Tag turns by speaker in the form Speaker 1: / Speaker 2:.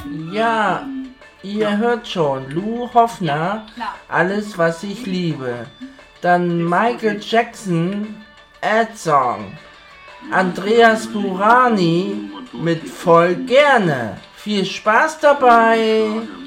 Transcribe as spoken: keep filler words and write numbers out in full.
Speaker 1: Ja, ihr hört schon, Lou Hoffner,
Speaker 2: Klar.
Speaker 1: alles was ich liebe. Dann Michael Jackson, Ad Song. Andreas Burani mit Voll gerne. Viel Spaß dabei!